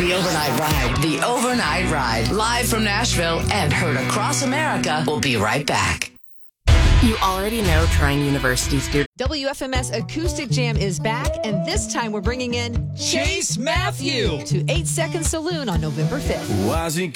The Overnight Ride. The Overnight Ride. Live from Nashville and heard across America. We'll be right back. You already know Trine University's Dear WFMS Acoustic Jam is back, and this time we're bringing in Chase Matthew to 8 Second Saloon on November 5th. Why's he